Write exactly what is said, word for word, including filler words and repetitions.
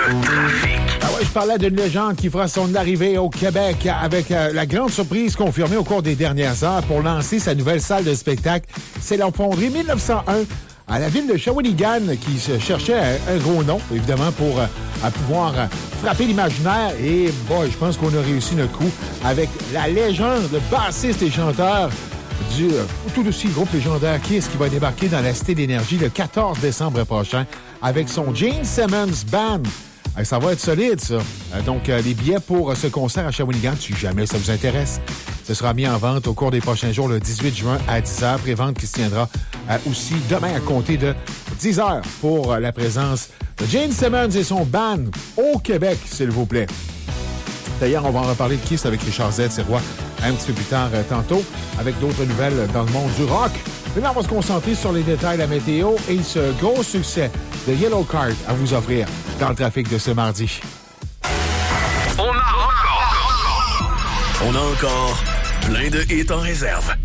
Le trafic. Ah ouais, je parlais d'une légende qui fera son arrivée au Québec avec euh, la grande surprise confirmée au cours des dernières heures pour lancer sa nouvelle salle de spectacle. C'est la fonderie mille neuf cent un à la ville de Shawinigan qui se cherchait un, un gros nom, évidemment, pour euh, à pouvoir euh, frapper l'imaginaire. Et boy, je pense qu'on a réussi notre coup avec la légende, le bassiste et chanteur du euh, tout aussi groupe légendaire Kiss qui va débarquer dans la Cité d'énergie le quatorze décembre prochain avec son Gene Simmons Band. Euh, ça va être solide, ça. Euh, donc, euh, les billets pour euh, ce concert à Shawinigan, si jamais ça vous intéresse, ce sera mis en vente au cours des prochains jours, le dix-huit juin à dix heures. Prévente qui se tiendra euh, aussi demain à compter de dix heures pour euh, la présence de Gene Simmons et son band au Québec, s'il vous plaît. D'ailleurs, on va en reparler de Kiss avec Richard Z. Sirois un petit peu plus tard euh, tantôt, avec d'autres nouvelles dans le monde du rock. Maintenant, on va se concentrer sur les détails de la météo et ce gros succès de Yellow Card à vous offrir dans le trafic de ce mardi. On a encore... On a encore plein de hits en réserve.